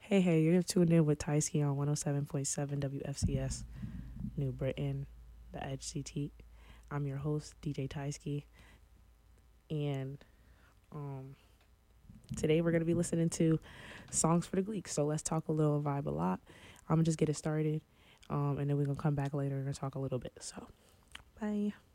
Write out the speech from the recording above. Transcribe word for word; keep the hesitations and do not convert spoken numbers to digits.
Hey, hey, you're tuned in with Tyski on one oh seven point seven W F C S, New Britain, the Edge C T. I'm your host, D J Tyski, and um, today we're going to be listening to songs for the Gleeks. So let's talk a little vibe a lot. I'm going to just get it started, um, and then we're going to come back later and talk a little bit. So, bye.